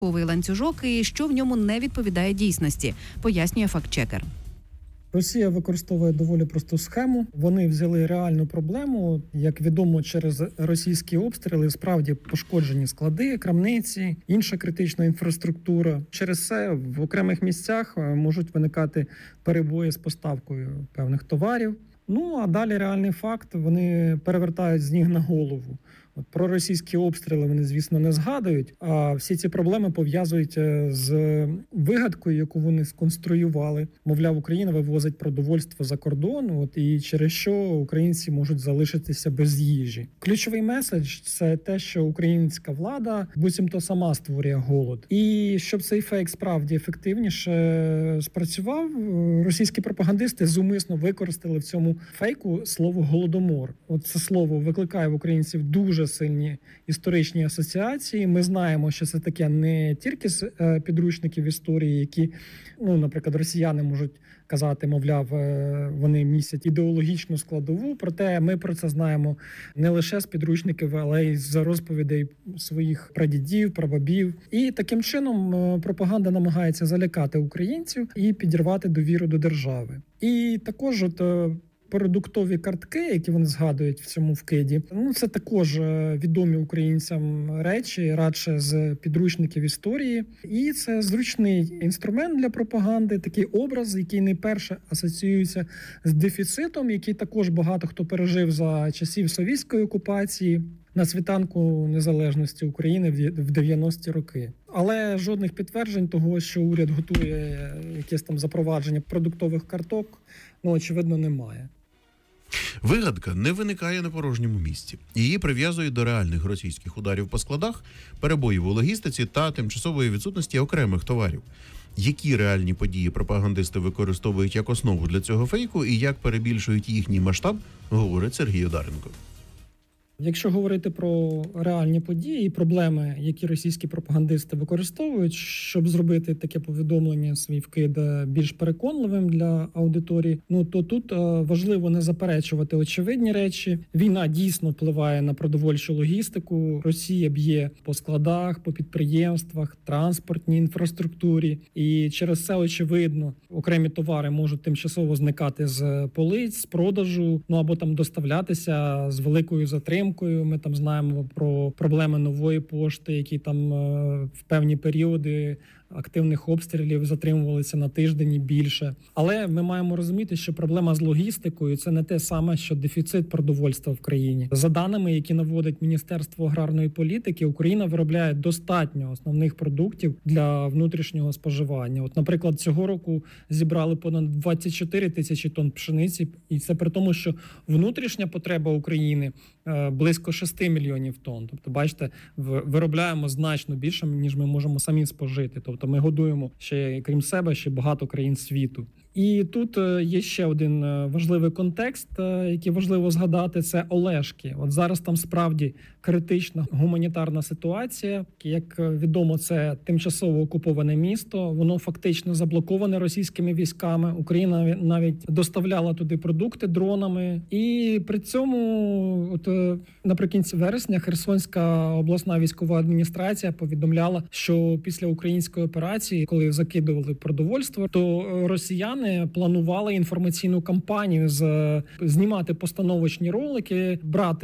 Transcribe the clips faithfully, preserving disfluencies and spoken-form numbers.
Повий ланцюжок і що в ньому не відповідає дійсності, пояснює фактчекер. Росія використовує доволі просту схему. Вони взяли реальну проблему, як відомо, через російські обстріли справді пошкоджені склади, крамниці, інша критична інфраструктура. Через це в окремих місцях можуть виникати перебої з поставкою певних товарів. Ну, а далі реальний факт, вони перевертають з ніг на голову. От про російські обстріли вони, звісно, не згадують, а всі ці проблеми пов'язують з вигадкою, яку вони сконструювали. Мовляв, Україна вивозить продовольство за кордон, от, і через що українці можуть залишитися без їжі. Ключовий меседж – це те, що українська влада буцімто сама створює голод. І щоб цей фейк справді ефективніше спрацював, російські пропагандисти зумисно використали в цьому фейку слово «голодомор». От це слово викликає в українців дуже сильні історичні асоціації. Ми знаємо, що це таке не тільки з підручників історії, які, ну, наприклад, росіяни можуть казати, мовляв, вони містять ідеологічну складову, проте ми про це знаємо не лише з підручників, але й з розповідей своїх прадідів, прабабів. І таким чином пропаганда намагається залякати українців і підірвати довіру до держави. І також от продуктові картки, які вони згадують в цьому вкиді, ну це також відомі українцям речі, радше з підручників історії. І це зручний інструмент для пропаганди, такий образ, який найперше асоціюється з дефіцитом, який також багато хто пережив за часів совєтської окупації на світанку незалежності України в дев'яності роки. Але жодних підтверджень того, що уряд готує якесь там запровадження продуктових карток, ну, очевидно, немає. Вигадка не виникає на порожньому місці. Її прив'язують до реальних російських ударів по складах, перебоїв у логістиці та тимчасової відсутності окремих товарів. Які реальні події пропагандисти використовують як основу для цього фейку і як перебільшують їхній масштаб, говорить Сергій Одаренко. Якщо говорити про реальні події і проблеми, які російські пропагандисти використовують, щоб зробити таке повідомлення, свій вкид більш переконливим для аудиторії, ну то тут важливо не заперечувати очевидні речі. Війна дійсно впливає на продовольчу логістику. Росія б'є по складах, по підприємствах, транспортній інфраструктурі. І через це, очевидно, окремі товари можуть тимчасово зникати з полиць, з продажу, ну або там доставлятися з великою затримкою. Ми там знаємо про проблеми Нової пошти, які там в певні періоди активних обстрілів затримувалися на тиждень і більше. Але ми маємо розуміти, що проблема з логістикою – це не те саме, що дефіцит продовольства в країні. За даними, які наводить Міністерство аграрної політики, Україна виробляє достатньо основних продуктів для внутрішнього споживання. От, наприклад, цього року зібрали понад двадцять чотири тисячі тонн пшениці, і це при тому, що внутрішня потреба України близько шести мільйонів тонн. Тобто, бачите, виробляємо значно більше, ніж ми можемо самі спожити. Тобто ми годуємо ще, крім себе, ще багато країн світу. І тут є ще один важливий контекст, який важливо згадати, це Олешки. От зараз там справді критична гуманітарна ситуація. Як відомо, це тимчасово окуповане місто, воно фактично заблоковане російськими військами. Україна навіть доставляла туди продукти дронами. І при цьому от наприкінці вересня Херсонська обласна військова адміністрація повідомляла, що після української операції, коли закидували продовольство, то росіяни планували інформаційну кампанію з знімати постановочні ролики, брати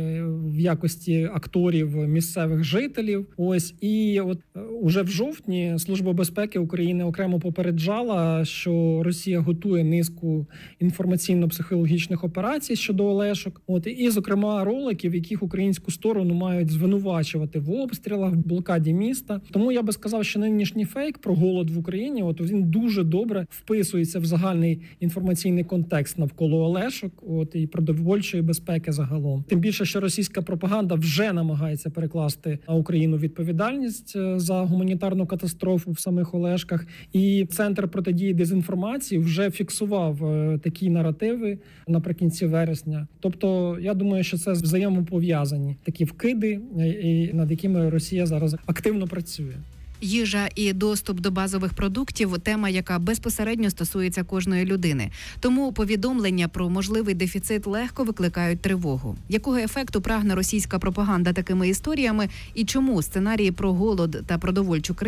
в якості акторів місцевих жителів. Ось і от уже в жовтні Служба безпеки України окремо попереджала, що Росія готує низку інформаційно-психологічних операцій щодо Олешок. От і, зокрема, роликів, яких українську сторону мають звинувачувати в обстрілах, в блокаді міста. Тому я би сказав, що нинішній фейк про голод в Україні, от він дуже добре вписується в загальний інформаційний контекст навколо Олешок, от і продовольчої безпеки загалом. Тим більше, що російська пропаганда вже намагається перекласти на Україну відповідальність за гуманітарну катастрофу в самих Олешках. І Центр протидії дезінформації вже фіксував такі наративи наприкінці вересня. Тобто, я думаю, що це взаємопов'язані такі вкиди, над якими Росія зараз активно працює. Їжа і доступ до базових продуктів – тема, яка безпосередньо стосується кожної людини. Тому повідомлення про можливий дефіцит легко викликають тривогу. Якого ефекту прагне російська пропаганда такими історіями і чому сценарії про голод та продовольчу кризу